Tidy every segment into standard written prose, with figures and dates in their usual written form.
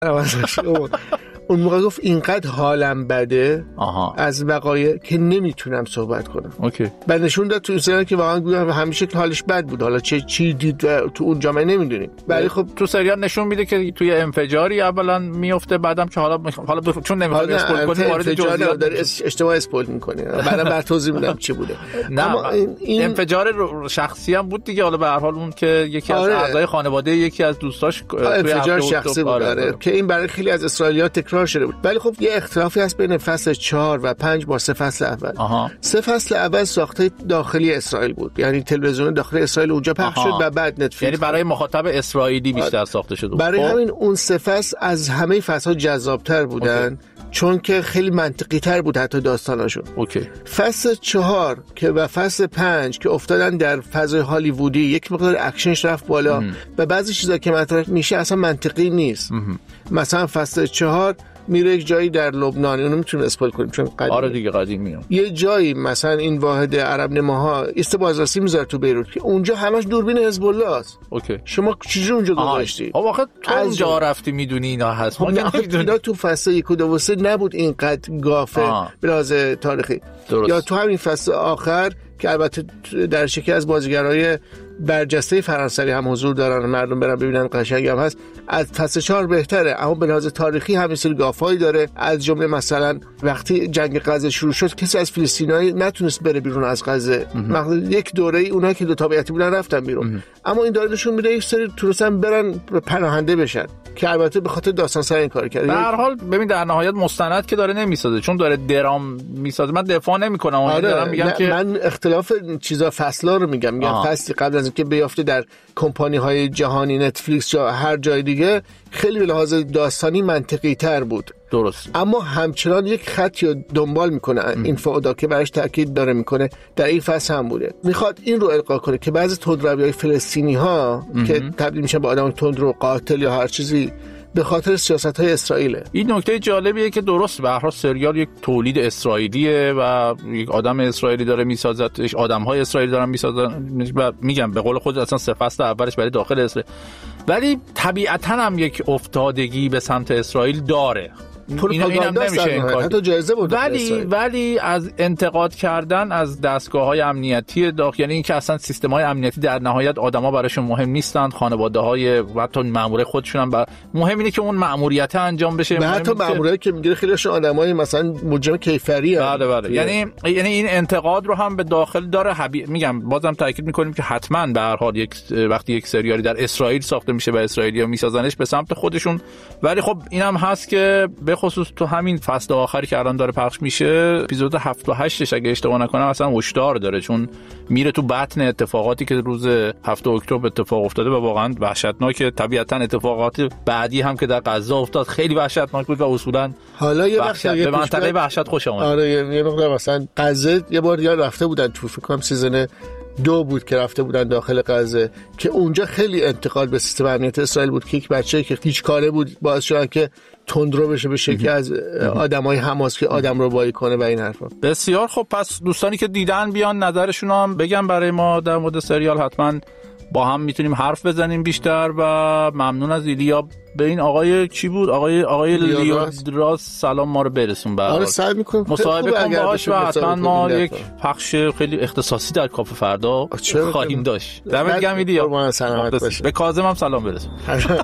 اون موقع گفت اینقدر حالم بده از وقایع که نمیتونم صحبت کنم. اوکی. بعد نشون داد تو سریال که واقعا همیشه حالش بد بود. حالا چی دید تو اون جامعه نمیدونیم. ولی خب تو سریال نشون میده که توی انفجاری اولا میفته، بعدم که حالا چون نمیخواد اسپول کنیم وارد جزئیات داره اشتباه اسپول میکنه. بعدم بر توضیح میدم چی بوده. اما این انفجار شخصی هم بود دیگه. حالا به هر حال اون که یکی از اعضای خانواده یکی از دوستاش انفجار شخصی بود که این برای خیلی از اسرائیلی‌ها تکرار شده بود. ولی خب یه اختلافی هست بین فصل 4 و 5 با 3 فصل اول. 3 فصل اول ساخته داخلی اسرائیل بود، یعنی تلویزیون داخلی اسرائیل اونجا پخش شد و بعد نتفلیکس، یعنی برای مخاطب اسرائیلی بیشتر ساخته شده. برای همین اون 3 فصل از همه فصل‌ها جذاب‌تر بودن. چون که خیلی منطقی تر بود حتی داستاناشون. اوکی. فصل 4 که و فصل 5 که افتادن در فضای هالیوودی، یک مقدار اکشنش رفت بالا و بعضی چیزا که مطرح میشه اصلا منطقی نیست. مثلا فصل 4 میره یک جایی در لبنان، اونو میتونیم اسپول کنیم چون قدیم. آره دیگه قدیمیه. یه جایی مثلا این واحد عرب نماها ایست بازرسی میذاره تو بیروت که اونجا همش دوربین حزب الله است. اوکی. شما چجوری اونجا گذاشتی؟ واقعا تو اونجا رفتی میدونی اینا هست. ما که اینا تو فصل 1 و 2 و 3 نبود اینقدر گافه به لحاظ تاریخی. درست. یا تو همین فصل آخر که البته در شکی از بازیگرای برجسته فرانسوی هم حضور دارن، مردم برن ببینن، قشنگ هم هست. از فصل 4 بهتره، اما به لحاظ تاریخی همین سری گافایی داره. از جمله مثلا وقتی جنگ غزه شروع شد کسی از فلسطینی‌ها نتونست بره بیرون از غزه. یک دوره‌ای اونها که دو تابعیتی بودن رفتن بیرون. اما این داره نشون میده یک سری تونستن برن پناهنده بشن که البته به خاطر داستان سر این کار کرد. به هر حال ببین در نهایت مستند که داره نمیسازه، چون داره درام میسازه. من دفاع نمی‌کنم، دارم میگم که من اختلاف چیزا فصلا رو میگم فصلی قبل از اینکه بیافته در کمپانی‌های جهانی، نتفلیکس یا هر جای دیگه، خیلی به لحاظ داستانی منطقی تر بود. درست. اما همچنان یک خطی رو دنبال میکنه این فعادا که برش تاکید داره میکنه در این فصل هم بوده. میخواد این رو القا کنه که بعضی تندروی‌های فلسطینی ها که تبدیل میشن به آدم تندرو، قاتل یا هر چیزی، به خاطر سیاست‌های اسرائیله. این نکته جالبیه که درست به هر حال سریال یک تولید اسرائیلیه و یک آدم اسرائیلی داره میسازتش، آدم‌های اسرائیلی دارن میسازن و میگم به قول خود اصلا 3 فصل اولش برای داخل اسرائیل، ولی طبیعتاً هم یک افتادگی به سمت اسرائیل داره. اینم نمیشه این کار. حتی جایزه بود. ولی از انتقاد کردن از دستگاه‌های امنیتی داخل، یعنی اینکه اصلا سیستم‌های امنیتی در نهایت آدم‌ها براشون مهم نیستند، خانواده‌های و حتی مأمور خودشون هم مهم اینه که اون مأموریت انجام بشه. و حتی مأموریتی که میگیره خیلیشون آدمای مثلا مجرم کیفری هستند. بله. یعنی این انتقاد رو هم به داخل داره. میگم بازم تاکید می‌کنیم که حتما به هر حال وقتی یک سریالی در اسرائیل ساخته میشه و اسرائیلی‌ها میسازنش به سمت خودشون، ولی خب اینم هست که به خصوص تو همین فصل آخری که الان داره پخش میشه، اپیزود 7 و 8 اگه اشتباه نکنم اصلا هشدار داره، چون میره تو بطن اتفاقاتی که روز 7 اکتبر اتفاق افتاده و واقعا وحشتناکه. طبیعتا اتفاقات بعدی هم که در غزه افتاد خیلی وحشتناک بود و اصولا حالا یه وقت به منطقه وحشت خوش اومد. آره یه مقدار مثلا غزه یه بار یا رفته بودن تو فکر کنم سیزن 2 بود که رفته بودن داخل غزه که اونجا خیلی انتقاد به سیستم امنیت اسرائیل بود که یک بچه‌ای که هیچ کاره بود باعث شد که تندرو بشه به شکلی از آدمای حماس که آدم رو بایی کنه و این حرفا. بسیار خب، پس دوستانی که دیدن بیان نظرشون هم بگن برای ما در مورد سریال، حتما با هم میتونیم حرف بزنیم بیشتر. و ممنون از ایلیا. به این آقای چی بود؟ آقای لیودراس سلام ما رو برسون. آره سعی می‌کنیم مصاحبه کنیم باهاش و حتما ما یک پخش خیلی اختصاصی در کافه فردا خواهیم داشت. دمت گرم ایلیا. به کاظم هم سلام برسون.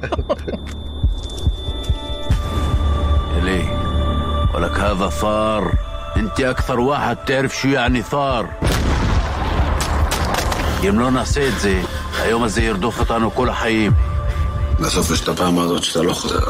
ليه ولك هذا ثار انت اكثر واحد تعرف شو يعني ثار يملونا سيدزي ايوم زي يردوفتان وكل حيب בסוף יש את הפעם הזאת שאתה לא חוזר.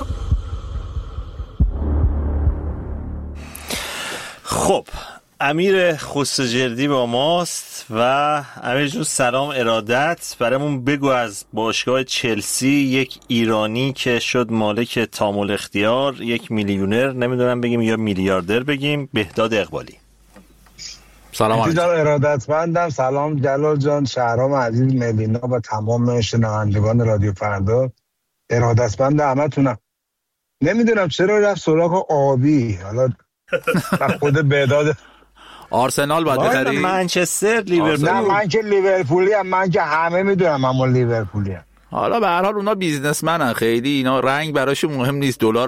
خب امیر خسروجردی با ماست و امیر جون سلام ارادت. برامون بگو از باشگاه چلسی یک ایرانی که شد مالک تامل اختیار، یک میلیونر، نمیدونم بگیم یا میلیاردر بگیم، بهداد اقبالی. سلام علیکم. ارادتمندم. سلام جلال جان، شهرام عزیز، ملینا و تمام شنوندگان رادیو فردا. ارادتمند همتونم. نمیدونم چرا رفت سراغ آبی. حالا خود بهداد آرسنال باید بخری؟ منچستر، لیورپول. نه من که لیورپولی ام، من که همه میدونم اما لیورپولی ام. حالا به هر حال اونا بیزنسمنن، خیلی اینا رنگ براشون مهم نیست، دلار